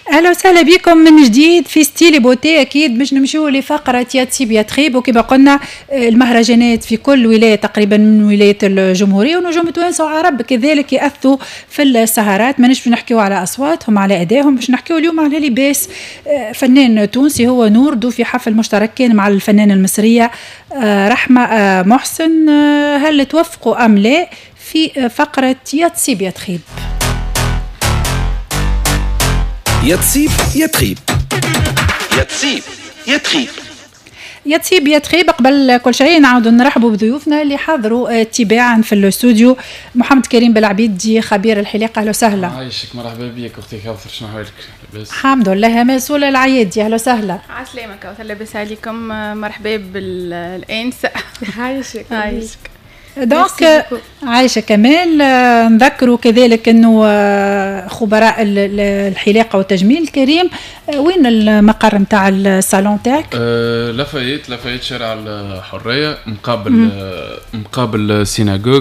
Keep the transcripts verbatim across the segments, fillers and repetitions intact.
اهلا وسهلا بكم من جديد في ستيلي بوتي. اكيد باش نمشيو لفقره يا تسيب يا تخيب، وكما قلنا المهرجانات في كل ولايه تقريبا من ولايه الجمهوريه، ونجوم توانسه وعرب كذلك ياثوا في السهرات. مانيش باش نحكيو على اصواتهم على ادائهم، باش نحكيو اليوم على لباس فنان تونسي هو نوردو في حفل مشترك كان مع الفنانه المصريه رحمه محسن. هل توافقوا ام لا في فقره يا تسيب يا تخيب؟ يا تسيب يا تخيب يا تسيب يا تخيب يا تسيب يا تخيب. قبل كل شيء نعاودوا نرحبوا بضيوفنا اللي حضروا تباعا في الاستوديو. محمد كريم بالعبيدي خبير الحلاقه، اهلا وسهلا. عايشك، مرحبا بك اختي كوثر، شنو احوالك؟ لاباس؟ الحمد لله. مسؤول العيادي، اهلا وسهلا. عسلامة كوثر، لاباس عليكم؟ مرحبا بالانسه. عايشك عايشك دونك عايشة كمال. نذكروا كذلك أنه خبراء الحلاقة والتجميل كريم، وين المقر متاع الصالون تاعك؟ أه لافايت لافايت شارع الحرية مقابل مم. مقابل سيناغوغ.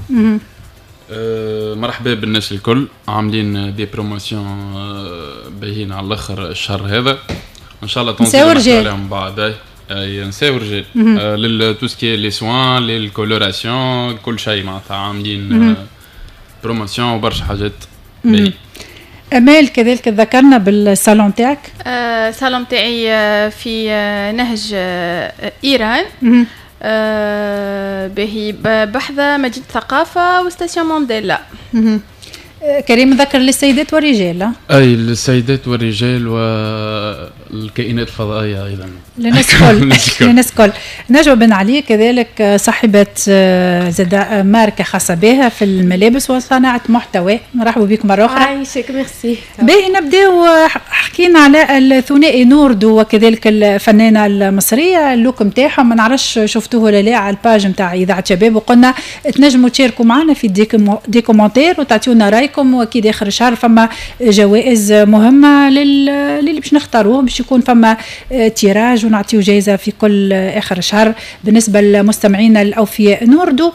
أه مرحبا بالناس الكل. عاملين دي بروموسيون باهين على الاخر الشهر هذا، ان شاء الله تنزلوا عليهم بعد. اي نساو رجال آه للتوسكي لي سوان للكولوراسيون كل شيء معناتها عاملين بروموسيون وبرشا حاجات باهي. امال كذلك ذكرنا بالصالون تاعك. آه الصالون تاعي في نهج آه ايران، آه باهي بحذا مدينه ثقافه وستاسيون مونديلا. كريم ذكر للسيدات والرجال. اي للسيدات والرجال والكائنات الفضائيه ايضا للناس كل. للناس كل. نجوى بن علي كذلك صاحبه زاد ماركه خاصه بها في الملابس وصناعه محتوى. مرحبا بكم مره اخرى. عايشك ميرسي. باهي نبداو. حكينا على الثنائي نوردو وكذلك الفنانه المصريه. اللوك نتاعهم ما نعرفش شفتوه ولا لا على الباج نتاع اذاعه شباب، وقلنا تنجموا تشاركوا معنا في دي كومونتير وتعطيونا رايكم. واكيد اخر الشهر فما جوائز مهمه للي باش نختاروه، باش يكون فما تيراج ونعطيو جائزه في كل اخر الشهر بالنسبه للمستمعين الاوفياء. نوردو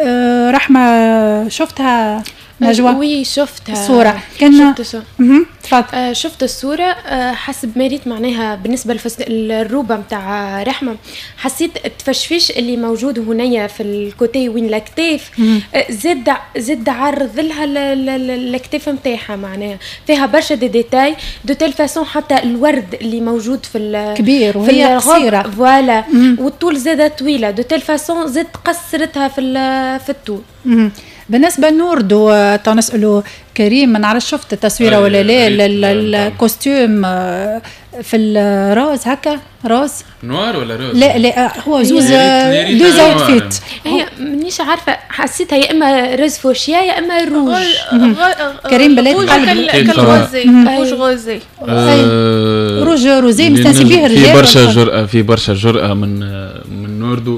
رحمه شفتها نجوى؟ وي شفتها الصورة. كنا شفت تفضل. آه شفت الصورة. آه حسب ما ريت معناها بالنسبة للروبة متاع رحمة، حسيت التفشفيش اللي موجود هنايا في الكوتي وين الكتاف آه زد زد عرض لها الكتاف متاعها، معناها فيها برشا دي ديتاي دو تيل فاسون، حتى الورد اللي موجود في كبير وهي قصيرة فوالا، والطول زادة طويلة دو تيل فاسون زد قصرتها في في الطول. مم. بالنسبه لنوردو تنسألوا كريم، ما نعرفش شفت التصويره ولا لا الكوستيوم في الروز هكا روز نوار ولا روز؟ لا لا هو زوز دوز اوتفيت. هي مانيش عارفه، حسيتها يا اما روز فوشيا يا اما روج. كريم بلاد قلبي كالغوزي روج غوزي روج روزي مستنسي به الرجال. في برشا جرأة في برشا جرأة من من نوردو.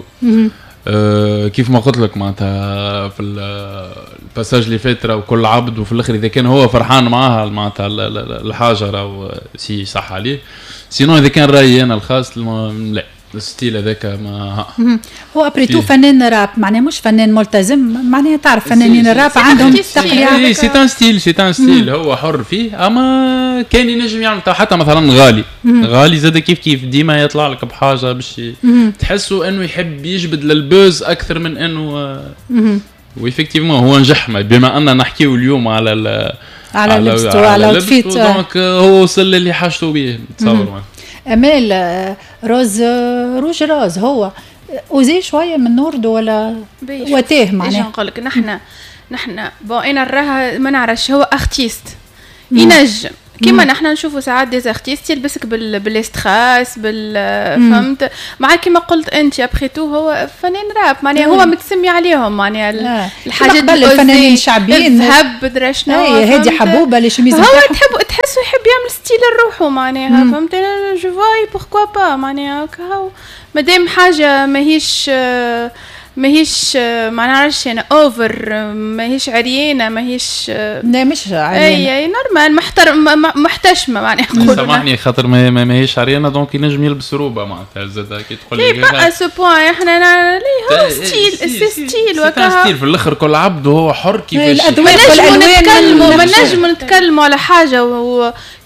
أه كيف ما قلت لك معناتها في الباساج اللي فات راهو كل عبد، وفي الاخر اذا كان هو فرحان معاها معناتها الحاجه راهو سي صح عليه. سينو اذا كان رايي انا الخاص لا الستيل هذاك ما هو ابريتو فنان راب، معناه مش فنان ملتزم، معناه تعرف فنانين الراب عندهم تقليع. سي تان ستيل سي تان ستيل هو حر فيه، اما كان ينجم يعمل حتى مثلا غالي غالي زاد كيف كيف ديما يطلع لك بحاجه باش تحسوا انه يحب يجبد للبوز اكثر من انه وإفكتيفمون هو نجح. بما ان نحكيو اليوم على ال على لبستو على الفيت، دونك هو وصل اللي حاجته به تصور. امال روز روج روز هو وزي شويه من نوردو ولا وتاه معناه؟ نقول لك نحن نحن بون انا راها ما نعرفش هو ارتيست ينجم كيما نحن نشوفوا ساعات دي ارتيست يلبسك بال بالاستخاس بال فهمت مع كيما قلت انت ابخيتو هو فنان راب معناها هو متسمي عليهم معناها الحاجات الفنانين الشعبيين الذهب بدرا شنو هذه حبوبه اللي شميزه هو تحب تحسه يحب يعمل ستيل الروحه معناها فهمت جو فاي بوركوا با معناها كهو مادام حاجه ماهيش ماهيش ما نعرفش انا اوفر ماهيش عريانه ماهيش لا مش عريانه اي اي نورمال محترم محتشمه معناها نقول سامحني خاطر ما ماهيش عريانه دونك ينجم يلبس روبه معناتها زاد كي تقول لي با سو بوين احنا ليه هو ستيل سي ستيل وكذا ستيل في الاخر كل عبد وهو حر كيفاش الادوات والالوان ما نجم نتكلموا على حاجه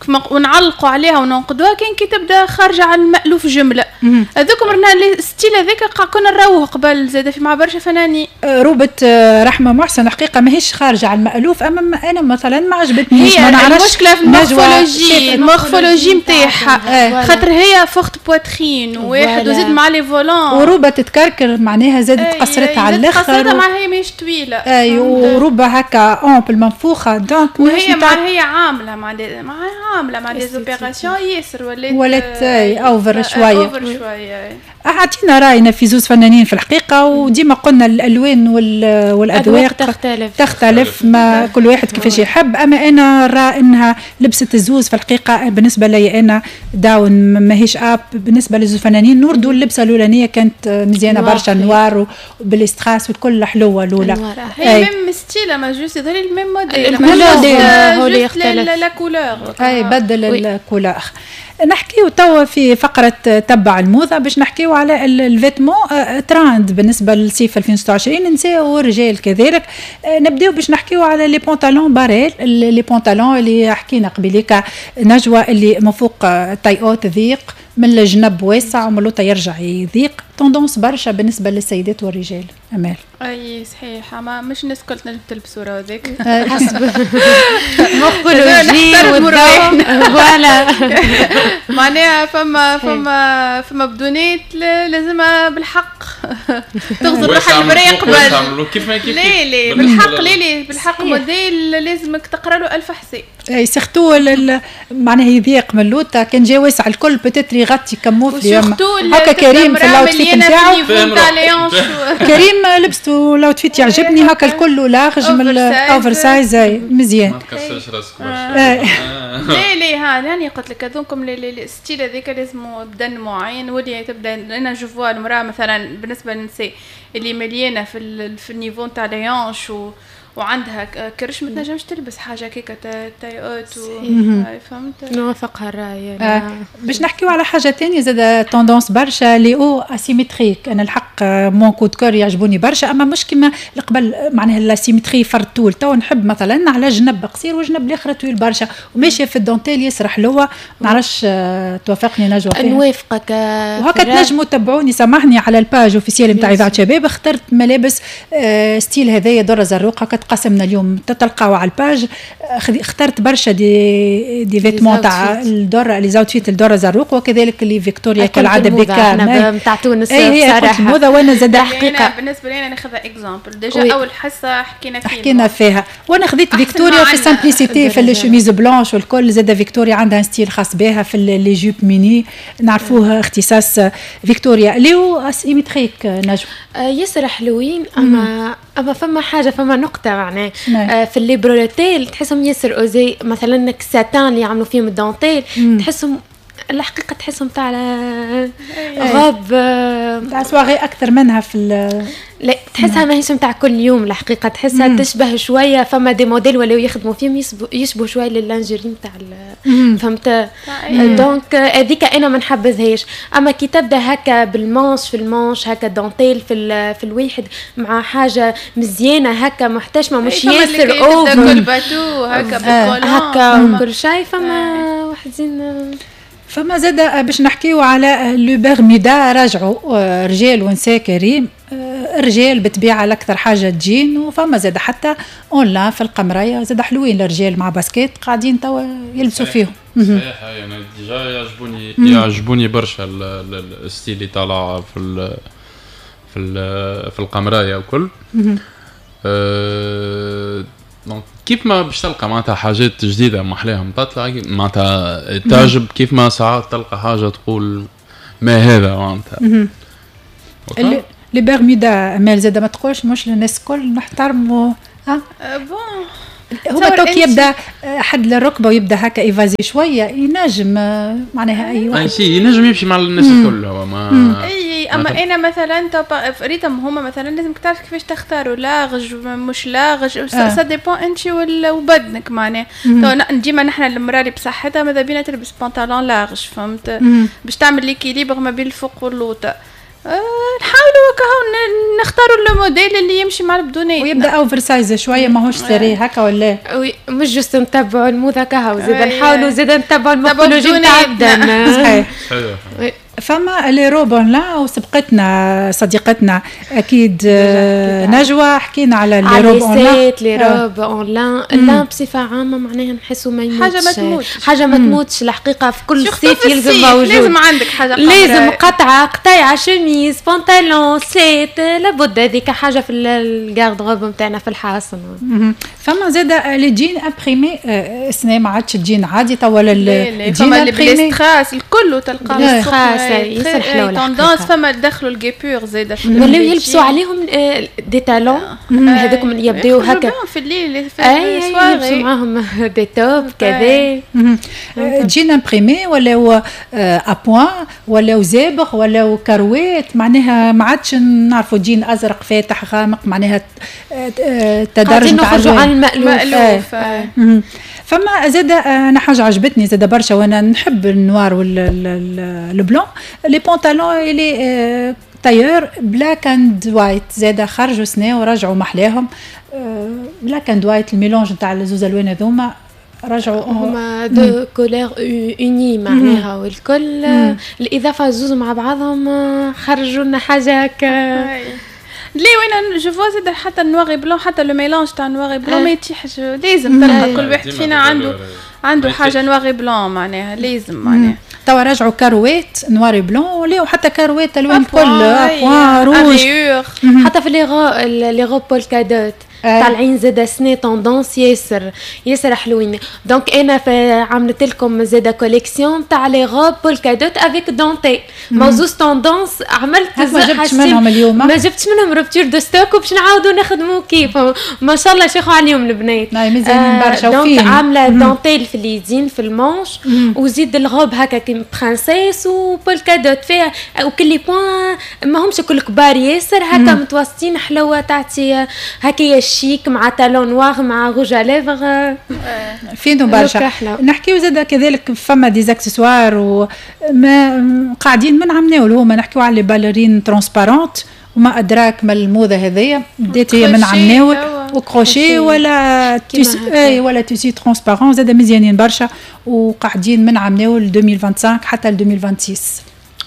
ونعلقوا عليها وننقدوها كان كي تبدا خارجه على المألوف جمله. هذوك مرنا الستيل هذاك كنا نروه قبل زاد في مع برشا فنانين. روبة رحمه محسن الحقيقه ماهيش خارجه على المألوف، اما انا مثلا ما عجبتنيش. هي ما نعرفش المشكله في المورفولوجي المورفولوجي نتاعها، خاطر هي فوخت بواترين واحد وزيد مع لي فولون، وروبة تتكركر معناها زادت قصرتها على الاخر، قصرتها مع هي ماهيش طويله. اي وروبة هكا امبل منفوخه دونك وهي مع هي عامله مع دي مع عامله مع دي اوبيراسيون ياسر ولات ولات اوفر شويه اوفر شويه. اعطينا راينا في زوز فنانين في الحقيقه، وديما قلنا الالوان والاذواق تختلف تختلف ما كل واحد كيفاش يحب. اما انا راه انها لبست الزوز في الحقيقه بالنسبه لي انا داون ماهيش اب. بالنسبه للزوز فنانين نوردو اللبسه الاولانيه كانت مزيانه برشا نوار وبالاستراس والكل حلوه الاولى. هي ميم ستيل ما جوست هذول الميم موديل الموديل هو اللي يختلف لا كولور اي بدل الكولور. نحكيو توا في فقرة تبع الموضة باش نحكيو على الفيتمون تراند بالنسبة للصيف ألفين وستة وعشرين نساء ورجال كذلك. نبداو باش نحكيو على لي بونطالون باريل، لي بونطالون اللي حكينا قبيليك نجوى اللي من فوق تايوت ضيق من الجنب واسع ومن اللوطة يرجع يضيق. توندونس برشا بالنسبة للسيدات والرجال. أمال اي صحيح، ما مش الناس كلت نجم تلبسوا راه هذاك حسب مورفولوجي والضوء فوالا. معناها فما فما فما بدونات لازمها بالحق تغزر روحها المرايه قبل. كيف ما كيف لا لا بالحق لا لا بالحق موديل لازمك تقرا له ألف حساب. اي سيرتو معناها يضيق من اللوطه كان جا واسع الكل بتتر يغطي كموفلي هكا. كريم في الاوتفيت نتاعو كريم لبسته الاوتفيت يعجبني هكا الكل لارج من الاوفر سايز مزيان. ما تكسرش راسك لا لا ها راني قلت لك هذوكم الستيل هذاك لازمو بدن معين واللي تبدا. انا نشوفوا المراه مثلا بالنسبه للنساء اللي مليانه في في النيفو تاع ليونش و وعندها كرش ما تنجمش تلبس حاجه كيكه تايوت فهمت. نوافقها الراي. آه باش نحكيو على حاجه تانية زاد توندونس برشا لي او اسيمتريك. انا الحق مون كود كور يعجبوني برشا، اما مش كيما قبل معناها الاسيمتري فرد طول. تو نحب مثلا على جنب قصير وجنب الاخر طويل برشا وماشيه في الدونتيل ياسر حلوه. ما نعرفش توافقني نجوى فيها؟ نوافقك. وهكا تنجموا تتبعوني سامحني على الباج اوفيسيال نتاع اذاعه شباب. اخترت ملابس آه ستيل هذايا دره زروق هكا تقسمنا اليوم تلقاو على الباج. اخترت برشا دي دي فيتمون تاع الدره لي زاوتفيت الدره زروق وكذلك اللي فيكتوريا كالعاده بكام تاع تونس بصراحه الموضه. وانا زاد حقيقه بالنسبه لي انا ناخذها اكزامبل ديجا اول حصه حكينا فيها حكينا فيها وانا خذيت فيكتوريا في سامبليسيتي في الشميز بلانش والكل. زاد فيكتوريا عندها ستيل خاص بها في لي جوب ميني نعرفوها اختصاص فيكتوريا. ليو اسيمتريك نجم ياسر حلوين. اما اما فما حاجه فما نقطه معناه آه في الليبرولتيل تحسهم ياسر اوزي مثلا الساتان اللي يعملوا فيهم الدونتيل تحسهم الحقيقه تحسهم تاع غاب تاع سواغي اكثر منها في لا تحسها ماهيش نتاع كل يوم. الحقيقه تحسها مم. تشبه شويه فما دي موديل ولاو يخدموا فيهم يشبهوا شويه لللانجيري نتاع فهمت. دونك هذيك انا ما نحبذهاش. اما كي تبدا هكا بالمانش في المانش هكا دونتيل في في الواحد مع حاجه مزيانه هكا محتشمه مش ياسر اوفر كل باتو هكا بالكولون هكا كل شيء. فما واحدين فما زاد باش نحكيو على لو برمودا. راجعوا رجال ونساء كريم. الرجال بالطبيعه الاكثر حاجه تجين وفما زاد حتى اونلاين في القمريه زاد حلوين الرجال مع باسكيت قاعدين توا يلبسوا فيهم. صحيح انا ديجا يعجبوني يعجبوني برشا الستيل اللي طالع في ال في ال في القمريه وكل. أه دونك كيف ما باش تلقى معناتها حاجات جديده محلاهم تطلع معناتها تعجب كيف ما ساعات تلقى حاجه تقول ما هذا معناتها. لي برمودا امال زاد ما تقولش مش للناس الكل نحترموا ها بون هو توك يبدا حد للركبه ويبدا هكا ايفازي شويه ينجم معناها ايوه اي شيء ينجم يمشي مع الناس الكل. هو ما اي اما انا مثلا ريتم هما مثلا لازم تعرف كيفاش تختاروا لاغج مش لاغج سا ديبون انت وبدنك معناها. ديما نحن المراه اللي بصحتها ماذا بينا تلبس بنطلون لاغج فهمت باش تعمل ليكيليبر ما بين الفوق واللوطه. أه نحاولوا كهو نختاروا الموديل اللي يمشي مع البدونات ويبدا اوفر سايز شويه ماهوش سري هكا ولا وي مش جست نتبعوا الموضه كهو زاد نحاولوا زاد نتبعوا المورفولوجي نتاع البدن صحيح. فما لي روب لا وسبقتنا صديقتنا اكيد نجوى حكينا على لي روب اونلاين لي روب اونلاين لا بصفه عامه معناها نحسوا ما يموتش حاجه ما تموتش حاجه ما تموتش الحقيقه في كل صيف يلزم موجود لازم عندك حاجه لازم قطعه قطيعه شميز بنطلون سليت لابد هذيك حاجه في الجارد روب نتاعنا في الحاصن. فما زاد لي جين امبريمي السنه ما عادش الجين عادي تو ولا الجين امبريمي ستراس الكل تلقاه ياسر حلو توندونس فما دخلوا الجيبور زاده ولاو يلبسوا عليهم دي تالون هذوكم اللي يبداو هكا في الليل في السواري يلبسوا معاهم دي توب كذا جين امبريمي ولا ابوان ولا زابغ ولا كروات معناها ما عادش نعرفوا جين ازرق فاتح غامق معناها تدرج نخرجوا عن المألوف. فما زاد انا حاجه عجبتني زاد برشا وانا نحب النوار والبلون لي بونطالون لي تايور بلاك اند وايت زاد خرجوا سنه ورجعوا محلاهم بلاك اند وايت الميلونج نتاع الزوز الوان هذوما رجعوا هما دو كولور اوني معناها والكل الاضافه زوز مع بعضهم خرجوا لنا حاجه هكا ليه وين جو فوا زاد حتى النواغي بلون حتى لو ميلانج تاع النواغي بلون ما يتيحش لازم تلقى كل واحد فينا عنده عنده حاجه نواغي بلون معناها لازم معناها توا رجعوا كاروات نواري بلون ولاو حتى كاروات الوان كل ابوان روج حتى في لي غو لي غو بولكادوت طالعين زاده سنه توندونس ياسر ياسر حلوين دونك انا عملت لكم زاده كوليكسيون تاع لي غوب بولكادوت افيك دونتي موزوس توندونس عملت ما جبتش منهم اليوم ما جبتش منهم روبتور دو ستوك وباش نعاودوا نخدموا كيف ما شاء الله شيخوا عليهم البنات ناي مزيانين برشا دونك عامله دونتيل في اليدين في المونش وزيد الغوب هكا كيما برانسيس وبولكادوت فيها وكل لي بوين ماهمش كل كبار ياسر هكا متوسطين حلوه تعطي هكا شيك مع تالون نوار مع روج ليفر فينو برشا نحكيو زاد كذلك فما دي زاكسسوار وما قاعدين من عمناو هما نحكيو على لي باليرين ترانسبارونت وما ادراك ما الموضه هذيا بدات هي من عمناو وكروشي ولا تيسي اي ولا تيسي ترانسبارون زاد مزيانين برشا وقاعدين من عمناو ل ألفين وخمسة وعشرين حتى ل ألفين وستة وعشرين.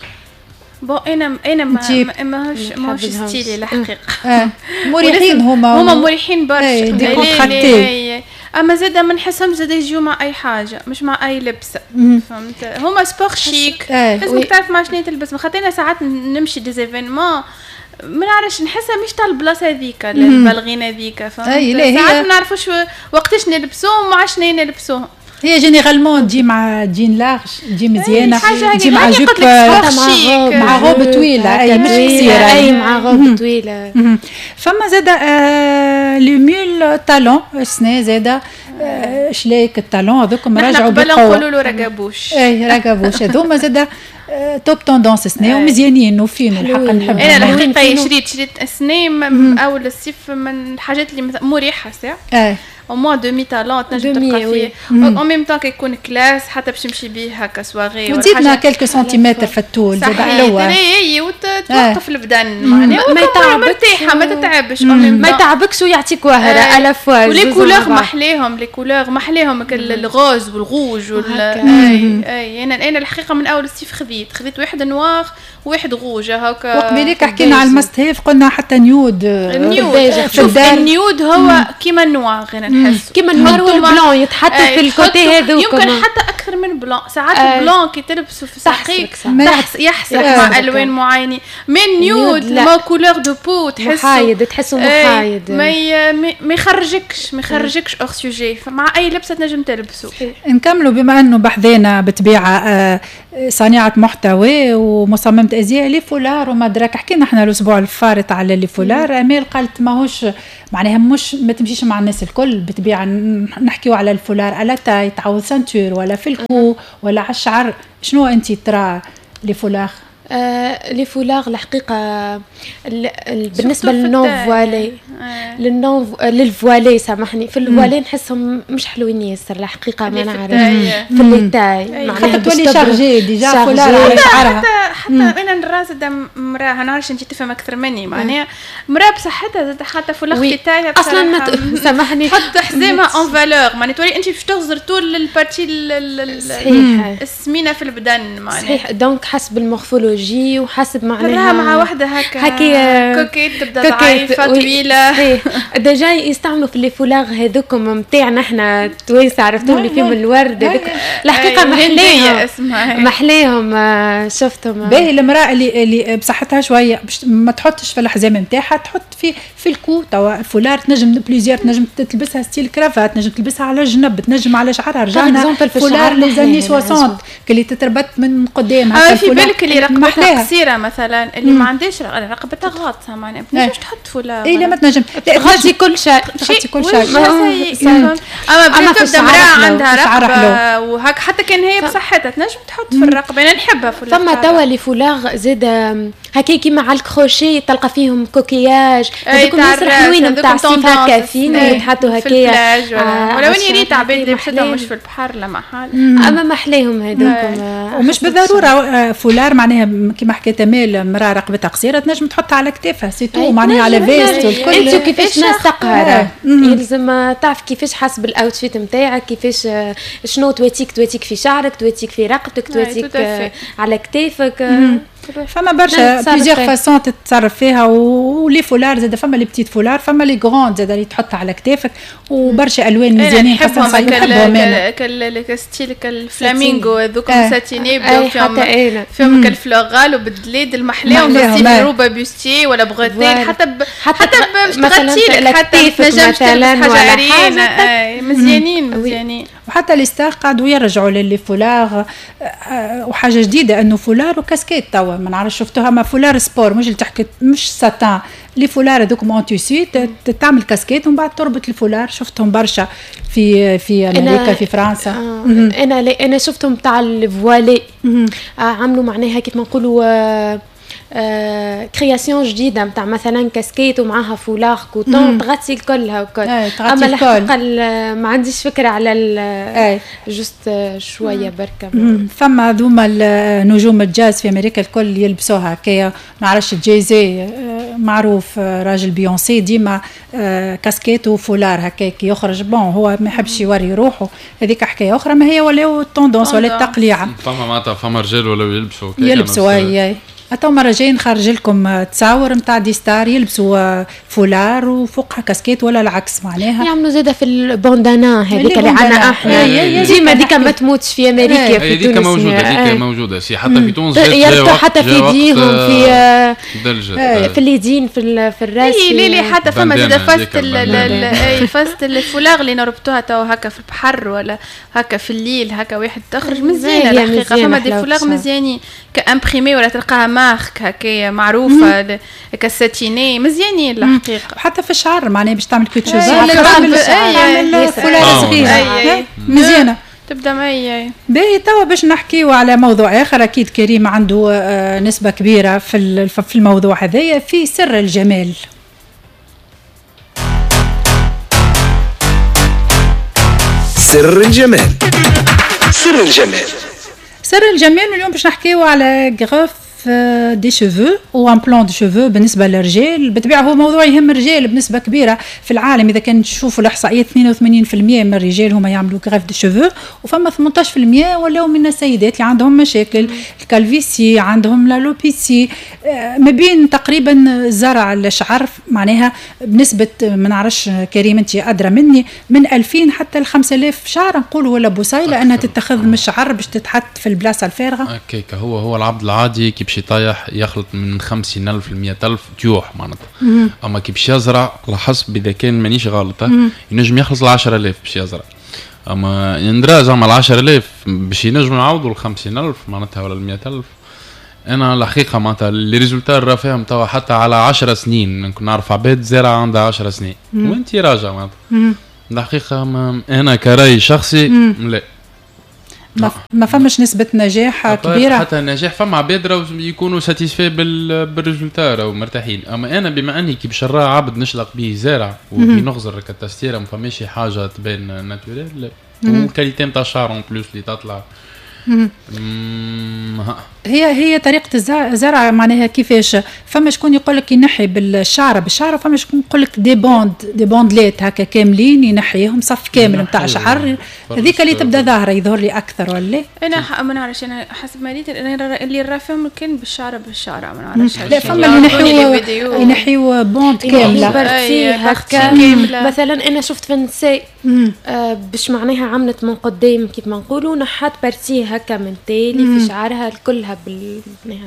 بون انا انا ما ماهوش ماهوش ستيلي الحقيقه آه. مريحين هما هما مريحين برشا دي كونتراكتي اما زاده ما نحسهم زاده يجيو مع اي حاجه مش مع اي لبس فهمت هما سبور شيك لازمك تعرف مع شنو تلبس ما خاطرنا ساعات نمشي دي زيفينمون ما نعرفش نحسها مش تاع البلاصه هذيك البالغين هذيك فهمت ساعات ما نعرفوش وقتاش نلبسوهم ومع شنو نلبسوهم هي جينيرالمون تجي مع جين لارج تجي مزيانه تجي مع جوب مع غوب طويله اي مش قصيره اي مع غوب طويله فما زاد لي ميل تالون السنه زاد شلايك التالون هذوكم رجعوا بقوه نقولوا له رقبوش اي رقبوش هذوما زاد توب توندونس سنه ومزيانين وفين الحق نحب انا الحقيقه شريت شريت سنه اول الصيف من الحاجات اللي مريحه ساعه au moins demi talent تنجم تلقى فيه en même temps كيكون كلاس حتى باش تمشي بيه هكا سواغي ولا وتزيدنا كلكو سنتيمتر في الطول زاد حلوه اي وتوقف البدن معناها ما يتعبش مرتاحه ما تتعبش ما يتعبكش ويعطيك وهره على فوا ولي كولور محليهم لي كولور محليهم الغوز والغوج اي اي انا انا الحقيقه من اول الصيف خذيت خذيت واحد نوار وواحد غوج هكا وقبيليك حكينا على المست هيف قلنا حتى نيود النيود شوف النيود هو كيما النوار نحس كيما النوار والبلون يتحط في الكوتي هذوك يمكن حتى اكثر من بلون ساعات البلون كي تلبسه في ساقيك يحسك مع الوان معينين من نيود ما كولور دو بو تحس محايد تحسه محايد ما ما يخرجكش ما يخرجكش اور سوجي فمع اي لبسه تنجم تلبسه. نكملوا بما انه بحذينا بطبيعه صانعه محتوى ومصممه ازياء لي فولار وما دراك حكينا احنا الاسبوع الفارط على لي فولار امال قالت ماهوش معناها مش ما تمشيش مع الناس الكل بطبيعه نحكيو على الفولار على تاي تعوض سنتور ولا في الكو ولا على الشعر شنو انت ترى لي فولار آه لي فولار الحقيقه بالنسبه للنون فوالي للنون للفوالي سامحني في الفوالي نحسهم مش حلوين ياسر الحقيقه ما نعرف في التاي معناها تولي شارجي ديجا فولار على شعرها حتى انا نرازد مراه انا نعرفش انت تفهم اكثر مني معناها مراه بصحتها زاد حتى فلخ تاعها اصلا ما سامحني تحط حزامها اون فالور معناها تولي انت باش تغزر طول البارتي السمينه في البدن معناها صحيح. دونك حسب المورفولوجي وحسب معناها مع واحده هكا هكي كوكيت تبدا ضعيفه طويله ديجا يستعملوا في لي فولاغ هذوكم نتاعنا احنا تويس عرفتوا اللي فيهم الورد هذوك الحقيقه محليهم محليهم شفتهم باهي المراه اللي اللي بصحتها شويه ما تحطش في الحزام نتاعها تحط في في الكو توا الفولار تنجم بليزيور تنجم تلبسها ستيل كرافات تنجم تلبسها على الجنب تنجم على شعرها رجعنا فولار لي زاني ستين اللي تتربط من قدام هكا في بالك اللي رقبتها قصيره مثلا اللي ما عندهاش رقبتها غاطسه معناها ما تنجمش تحط فولار اي لا ما تنجم تغطي كل شيء تغطي كل شيء اما بتبدا امراه عندها رقبه وهك حتى كان هي بصحتها تنجم تحط في الرقبه انا نحبها فولار ثم توا لي فولاغ زاد هكا كيما على الكروشي تلقى فيهم كوكياج هذوك الناس الحلوين نتاع صيفا كافيين يتحطوا هكايا ولو اني ريت عباد اللي مشيتهم مش في البحر لا محل اما محليهم هذوك ومش بالضروره فولار معناها كيما حكيت مال مراه رقبتها قصيره تنجم تحطها على كتافها سي تو معناها على فيست والكل انت كيفاش نسقها يلزم تعرف كيفاش حسب الاوتفيت نتاعك كيفاش شنو تواتيك تواتيك في شعرك تواتيك في رقبتك تواتيك على كتافك فما برشا بليزيور فاسون تتصرف فيها ولي فولار زاد فما لي بتيت فولار فما لي غروند زاد اللي تحطها على كتافك وبرشا الوان مزيانين خاصه صاير نحبهم كال كستيل كالفلامينغو هذوك ساتيني بداو فيهم فيهم كالفلوغال وبالدليد المحلاهم ستيل روبا بيستي ولا بغوتيل حتى حتى باش تغطي لك حتى تنجمش تلبس حاجه عريانه مزيانين مزيانين وحتى لي ستار قعدوا يرجعوا للي فولار وحاجه جديده انه فولار وكاسكيت توا ما نعرفش شفتوها ما فولار سبور مش اللي تحكي مش ساتان لي فولار هذوك مونتيسي تعمل كاسكيت ومن بعد تربط الفولار شفتهم برشا في في امريكا في فرنسا آه انا انا شفتهم تاع الفوالي آه عملوا معناها كيف ما نقولوا آه آه كرياسيون جديده نتاع مثلا كاسكيت ومعها فولار كوتون تغطي الكل هكا اما الحقيقه ما عنديش فكره على جوست شويه بركه فما ذوما نجوم الجاز في امريكا الكل يلبسوها هكايا ما نعرفش جايزي معروف راجل بيونسي ديما كاسكيت وفولار هكاك يخرج بون هو ما يحبش يوري روحه هذيك حكايه اخرى ما هي ولا التوندونس ولا التقليعه فما معناتها فما رجال ولا يلبسوا يلبسوا اي حتى مرة جايين خارج لكم تصاور نتاع دي ستار يلبسوا فولار وفوقها كاسكيت ولا العكس معناها يعملوا زاده في البوندانا هذيك اللي عندنا احنا ديما ديك ما تموتش في امريكا في تونس هذيك موجوده هذيك موجوده سي حتى في تونس يربطوا حتى في يديهم في في اليدين في في الراس لي لي حتى فما زاده فاست اي فاست الفولاغ اللي نربطوها تو هكا في البحر ولا هكا في الليل هكا واحد تخرج مزيانه الحقيقه فما دي فولاغ مزيانين كامبريمي ولا تلقاها مارك هكايا معروفه كالساتيني مزيانين الحقيقه حتى في الشعر معناها باش تعمل كوتشوز تعمل فولار صغيره مزيانه تبدا معي باهي توا باش نحكيو على موضوع اخر اكيد كريم عنده آه نسبه كبيره في في الموضوع هذايا في سر الجمال سر الجمال سر الجمال سر الجمال اليوم باش نحكيو على غروف دي شوفو وان بلان دو شوفو بالنسبه للرجال بالطبيعه هو موضوع يهم الرجال بنسبه كبيره في العالم اذا كان تشوفوا الاحصائيات اثنين وثمانين بالمئة من الرجال هما يعملوا غريف دو شوفو وفما ثمانية عشر بالمئة ولاو من السيدات اللي عندهم مشاكل الكالفيسي عندهم لالوبيسي ما بين تقريبا زرع الشعر معناها بنسبه ما نعرفش كريم انت ادرى مني من ألفين حتى ل خمسة آلاف شعر نقولوا ولا بوصيله انها تتخذ من الشعر باش تتحط في البلاصه الفارغه هكاك هو هو العبد العادي كي باش يطيح يخلط من خمسين ألف لمية ألف تيوح معناتها اما كي باش يزرع على حسب اذا كان مانيش غلطه ينجم يخلص ل عشرة آلاف باش يزرع اما يندرى زعما ل عشرة آلاف باش ينجم يعوضوا ل خمسين ألف معناتها ولا ل مية ألف انا الحقيقه معناتها لي ريزولتا راه فيهم توا حتى على عشر سنين نكون نعرف عباد زارع عندها عشر سنين وانت راجع معناتها الحقيقه انا كراي شخصي لا ما, ما فماش نسبة نجاح كبيرة حتى النجاح فما عباد راهو يكونوا ساتيسفي بالريزولتا راهو مرتاحين اما انا بما اني كي باش نرى عبد نشلق به زارع وكي نغزر كالتستيره ما فماش حاجه تبان ناتوريل والكاليتي نتاع الشعر اون بلوس اللي تطلع هي هي طريقه الزرع معناها كيفاش فما شكون يقول لك ينحي بالشعره بالشعره فما شكون يقول لك دي بوند دي بوندلات هكا كاملين ينحيهم صف كامل نتاع شعر هذيك اللي تبدا ظاهره يظهر لي اكثر ولا انا ما نعرفش انا حسب ما ريت انا اللي رافهم كان بالشعره بالشعره ما نعرفش لا فما اللي ينحيوا ينحيوا بوند كامله هكا مثلا انا شفت في النساء آه باش معناها عملت من قدام كيف ما نقولوا نحات بارتي هكا من تالي في شعرها كلها بال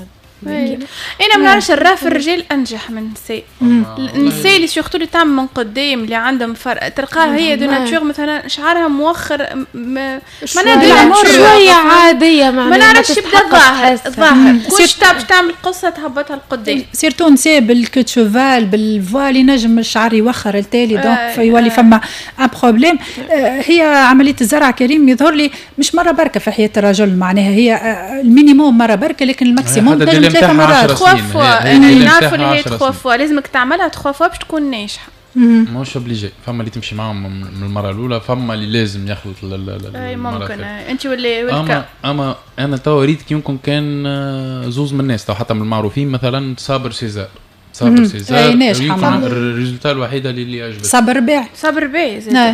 انا ما نعرفش الراف الرجال انجح من النساء النساء اللي سورتو اللي تعمل من قدام اللي عندهم فرق تلقاها هي دو ناتور مثلا شعرها مؤخر ما نادرا شويه عاديه ما نعرفش يبدا ظاهر ظاهر كلش باش تعمل قصه تهبطها لقدام سيرتو نساء بالكوت شوفال بالفوال ينجم الشعر يوخر التالي دونك فيولي فما ان بروبليم هي عمليه الزرع كريم يظهر لي مش مره بركه في حياه الرجل معناها هي المينيموم مره بركه لكن الماكسيموم ثلاث مرات تخوا فوا انا نعرف اللي هي تخوا فوا لازمك تعملها تخوا فوا باش تكون ناجحه ماهوش اوبليجي فما اللي تمشي معاهم من المره الاولى فما اللي لازم يخلط اي ممكن انت ولا اما اما انا تو ريت كي يمكن كان زوز من الناس تو حتى من المعروفين مثلا صابر سيزار صابر سيزار الريزلتا الوحيده اللي عجبتني صابر ربيع صابر ربيع زاد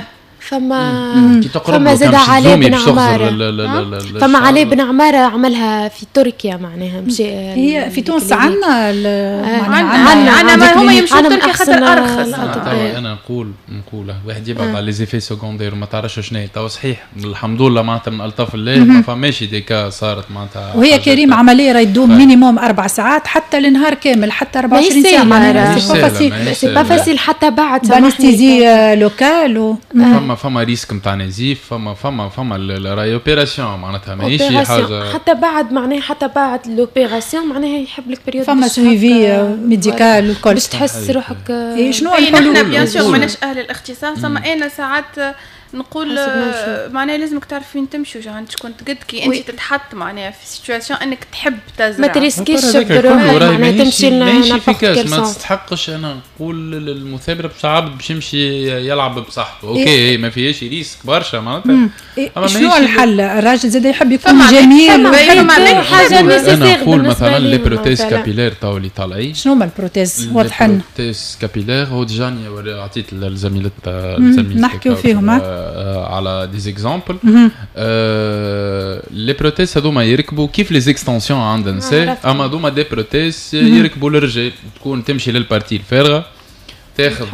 فما فما زاد علي بن عمارة فما علي بن عمارة عملها في تركيا معناها مشي هي في تونس عندنا عندنا عندنا ما هما يمشوا تركيا خاطر ارخص انا نقول نقول واحد يبعد على لي زيفي سكوندير ما تعرفش شنو تو صحيح الحمد لله معناتها من الطف الله ما فماش ديكا صارت معناتها وهي كريم عمليه راهي تدوم مينيموم اربع ساعات حتى النهار كامل حتى أربعة وعشرين ساعه معناها سي با فاسيل سي با فاسيل حتى بعد انستيزي لوكال فما فما ريسك نتاع نزيف فما فما فما راهي اوبيراسيون معناتها ماهيش حاجه حتى بعد معناها حتى بعد لوبيراسيون معناها يحب لك بريود فما سويفي ميديكال والكل باش تحس روحك شنو الحلول احنا بيان سور ماناش اهل الاختصاص اما انا ساعات نقول معناها لازمك تعرف فين تمشي وجا تكون تقد كي انت تتحط معناها في سيتواسيون انك تحب تزرع ما تريسكيش بروحك معناها تمشي لنفقك ما تستحقش انا نقول المثابره باش عبد باش يمشي يلعب بصحته اوكي ما فيهاش ريسك برشا معناتها شنو الحل الراجل زاد يحب يكون جميل حاجه نيسيسير انا نقول مثلا لي بروتيز كابيلير تو اللي طالعين شنو هما البروتيز واضح لنا البروتيز كابيلير هو ديجاني عطيت الزميلات الزميلات نحكيو فيهم على دي زيكزامبل لي بروتيز هذوما يركبوا كيف لي زيكستنسيون عند النساء اما هذوما دي بروتيز يركبوا للرجال تكون تمشي للبارتي الفارغه تاخذ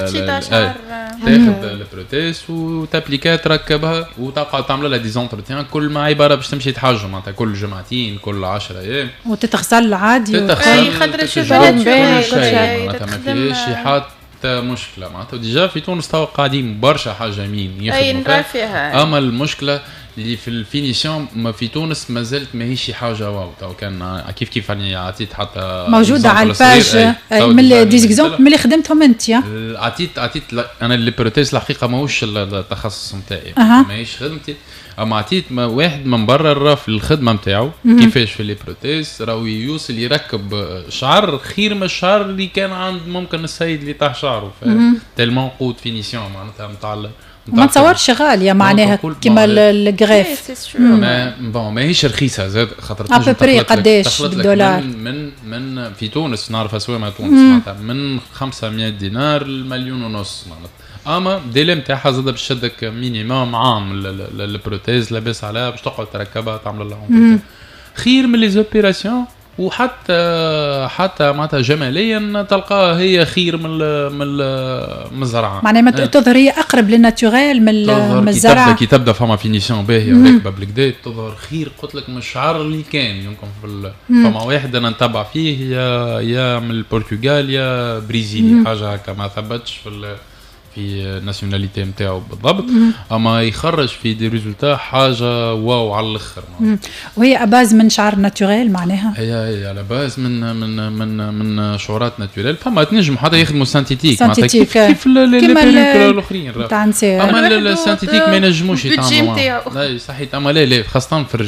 تاخذ البروتيز وتابليكا تركبها وتقعد تعمل لها دي زونتروتيان كل ما عباره باش تمشي تحجم معناتها كل جمعتين كل عشرة ايام وتتغسل عادي اي خاطر الشباب معناتها ما فيهاش حاجه مشكله معناتها ديجا في تونس تو قاعدين برشا حاجه يمين يخدموا فيها اما المشكله اللي في الفينيسيون ما في تونس ما زالت ماهيش حاجه واو تو كان كيف كيف يعني عطيت حتى موجوده على الباج من دي زيكزامبل ملي خدمتهم انت عطيت عطيت انا اللي بروتيز الحقيقه ماهوش التخصص نتاعي ماهيش خدمتي اما عطيت واحد من برا الراف الخدمه نتاعو كيفاش في لي بروتيز راهو يوصل يركب شعر خير من الشعر اللي كان عند ممكن السيد اللي طاح شعره تالمون قوت فينيسيون معناتها نتاع ما تصورش غاليه معناها كيما الغريف ما بون ماهيش رخيصه زاد خاطر تنجم قداش بالدولار من من في تونس نعرف اسواق تونس معناتها من خمسمية دينار لمليون ونص معناتها اما ديلي نتاعها زاد باش تشدك مينيموم عام البروتيز لاباس عليها باش تقعد تركبها تعمل لها خير من لي زوبيراسيون وحتى حتى معناتها جماليا تلقاها هي خير من من من الزرعه معناها تظهر هي اقرب للناتوريل من الزرعه كي تبدا فما فينيسيون باهيه راكبه بالكدا تظهر خير قلت لك من الشعر اللي كان يمكن في فما واحد انا نتبع فيه يا يا من البرتغال يا برازيلي حاجه هكا ما ثبتش في في ناسيوناليتي نتاعو بالضبط اما يخرج في دي ريزولتا حاجه واو على الاخر وهي اباز من شعر ناتوريل معناها هي هي على باز من من من من شعورات ناتوريل فما تنجم حتى يخدموا سانتيتيك معناتها كيف كيف لي الاخرين تاع نساء اما السانتيتيك ما ينجموش يتعاملوا صحيح اما لا لا خاصه في